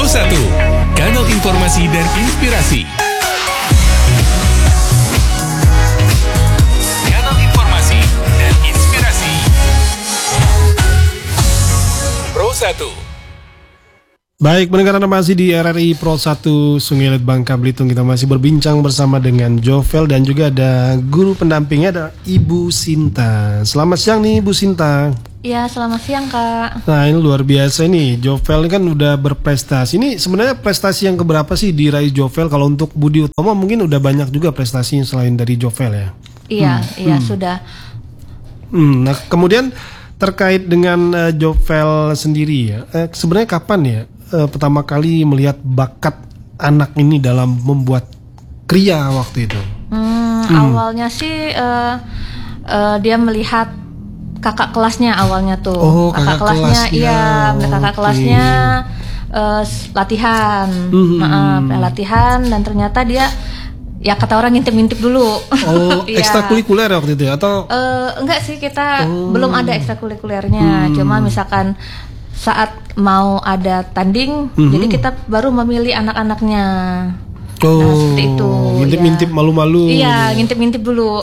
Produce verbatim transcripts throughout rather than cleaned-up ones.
satu, kanal informasi dan inspirasi. Kanal informasi dan inspirasi. Pro satu. Baik, pendengar Anda masih di R R I Pro satu Sungai Liat Bangka Belitung. Kita masih berbincang bersama dengan Jovel dan juga ada guru pendampingnya, ada Ibu Sinta. Selamat siang nih Ibu Sinta. Ya, selamat siang Kak. Nah, ini luar biasa nih, Jovel kan udah berprestasi. Ini sebenarnya prestasi yang keberapa sih diraih Jovel? Kalau untuk Budi Utomo mungkin udah banyak juga prestasi selain dari Jovel ya? Iya, hmm. iya hmm. sudah. Hmm, nah, kemudian terkait dengan uh, Jovel sendiri ya, eh, sebenarnya kapan ya Uh, pertama kali melihat bakat anak ini dalam membuat kriya waktu itu? Hmm, hmm. Awalnya sih uh, uh, dia melihat kakak kelasnya awalnya tuh. Oh, kakak, kakak kelasnya, kelasnya. iya, okay. kakak kelasnya uh, latihan, hmm. uh, latihan dan ternyata dia ya kata orang ngintip-ngintip dulu. Oh, ekstrakurikuler waktu itu ya? Atau? Uh, enggak sih, kita oh. belum ada ekstrakurikulernya. Hmm. Cuma misalkan saat mau ada tanding, mm-hmm. jadi kita baru memilih anak-anaknya. Oh, nah, seperti itu. Ngintip-ngintip ya. malu-malu. Iya, ngintip-ngintip dulu.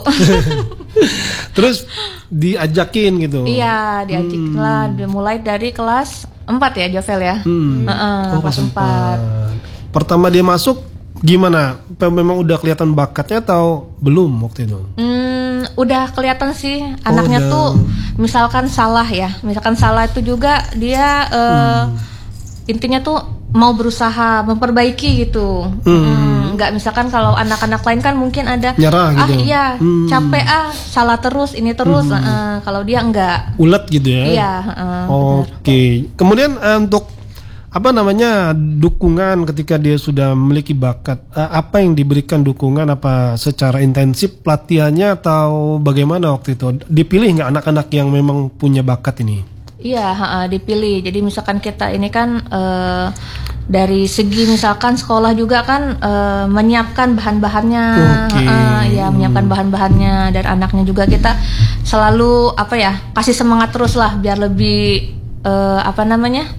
Terus diajakin gitu. Iya, diajakin hmm. lah. Mulai dari kelas empat ya, Jovel ya. Hmm. Uh-uh, oh, kelas empat. Pertama dia masuk gimana? Memang udah kelihatan bakatnya atau belum waktu itu? Hmm, udah kelihatan sih anaknya oh, tuh misalkan salah ya, misalkan salah itu juga dia uh, hmm. intinya tuh mau berusaha memperbaiki gitu. Hmm. Hmm, nggak misalkan kalau anak-anak lain kan mungkin ada nyerah gitu. Ah iya, hmm. capek ah, salah terus ini terus. Hmm. Uh, kalau dia enggak. Ulet gitu ya. Iya. Uh, Oke. Okay. Kemudian uh, untuk apa namanya dukungan ketika dia sudah memiliki bakat, apa yang diberikan dukungan, apa secara intensif pelatihannya atau bagaimana waktu itu? Dipilih nggak anak-anak yang memang punya bakat ini? Iya, uh, dipilih. Jadi misalkan kita ini kan uh, dari segi misalkan sekolah juga kan uh, menyiapkan bahan-bahannya, okay. uh, ya menyiapkan bahan-bahannya, dan anaknya juga kita selalu apa ya kasih semangat terus lah biar lebih uh, apa namanya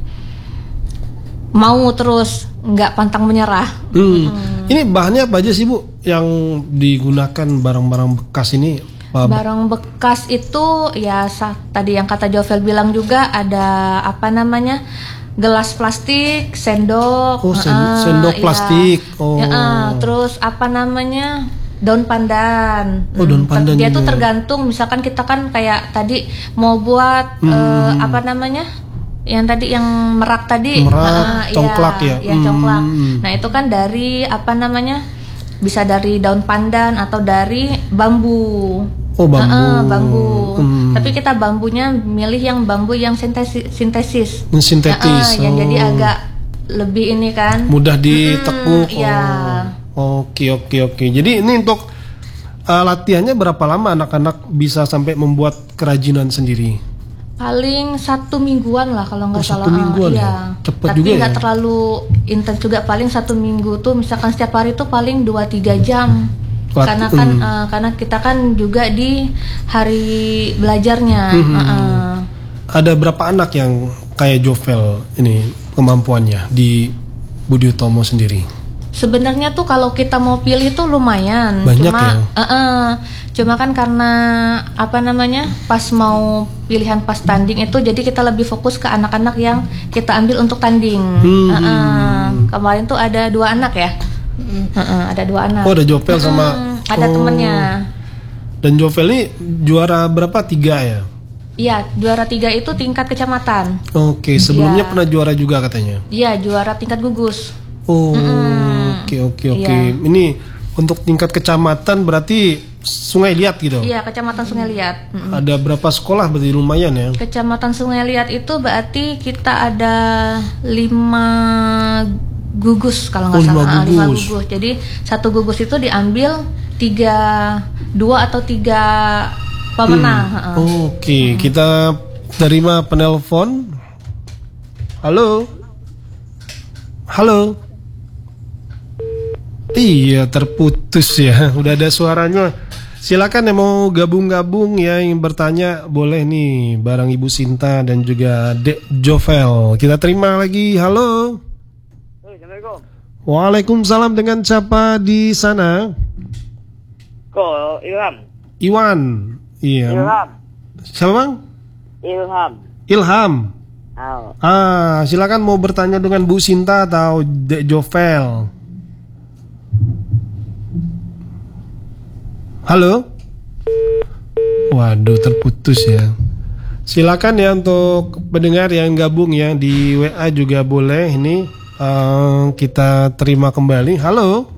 mau terus, nggak pantang menyerah. Hmm. Hmm. Ini bahannya apa aja sih Bu yang digunakan barang-barang bekas ini? Barang bekas itu ya sah, tadi yang kata Jovel bilang juga ada apa namanya gelas plastik, sendok, oh, sen- uh, sendok ya, plastik, oh. ya, uh, terus apa namanya daun pandan. Oh, daun pandan. Dia juga. tuh tergantung, misalkan kita kan kayak tadi mau buat hmm. uh, apa namanya? Yang tadi yang merak tadi, merak, uh, congklak ya, ya, ya hmm. congklak. Nah itu kan dari apa namanya, bisa dari daun pandan atau dari bambu. Oh bambu. Uh, uh, bambu. Hmm. Tapi kita bambunya milih yang bambu yang sintesis. Sintesis. Sintetis. Uh, uh, yang oh. jadi agak lebih ini kan. Mudah ditekuk. Hmm, ya. Oh. Oke oke oke. Jadi ini untuk uh, latihannya berapa lama anak-anak bisa sampai membuat kerajinan sendiri? Paling satu mingguan lah kalau nggak oh, salah. Satu mingguan ya. Cepet Tapi juga nggak ya? terlalu intens juga. Paling satu minggu tuh misalkan setiap hari tuh paling dua tiga jam. Lat- karena kan hmm. uh, karena kita kan juga di hari belajarnya. Hmm. Uh -uh. Ada berapa anak yang kayak Jovel ini kemampuannya di Budi Utomo sendiri? Sebenarnya tuh kalau kita mau pilih tuh lumayan. Banyak cuma, ya? Uh -uh. Cuma kan karena apa namanya pas mau pilihan pas tanding itu, jadi kita lebih fokus ke anak-anak yang kita ambil untuk tanding. Hmm. Uh -uh. Kemarin tuh ada dua anak ya. Uh -uh. Ada dua anak. Oh ada Jovel sama. Hmm. Ada oh. temennya. Dan Jovel ini juara berapa? Tiga ya? Iya, juara tiga itu tingkat kecamatan. Oke, sebelumnya ya. pernah juara juga katanya? Iya, juara tingkat gugus. Oh, oke oke oke. Ini untuk tingkat kecamatan berarti Sungai Liat gitu? Iya, kecamatan Sungai Liat. Mm-mm. Ada berapa sekolah berarti lumayan ya? Kecamatan Sungai Liat itu berarti kita ada lima gugus kalau nggak oh, salah. Lima gugus. Lima gugus. Jadi satu gugus itu diambil tiga, dua atau tiga pemenang. Hmm. Oh, oke, okay. hmm. Kita terima penelpon. Halo, halo. Iya, terputus ya. Udah ada suaranya. Silakan yang mau gabung-gabung ya, yang bertanya boleh nih, bareng Ibu Sinta dan juga Dek Jovel. Kita terima lagi. Halo. Waalaikumsalam, dengan siapa di sana? Ko Ilham. Iwan. Iya. Ilham. Siapa bang? Ilham. Ilham. Oh. Ah, silakan mau bertanya dengan Bu Sinta atau Dek Jovel. Halo. Waduh, terputus ya. Silakan ya untuk pendengar yang gabung ya di W A juga boleh. Ini uh, kita terima kembali. Halo.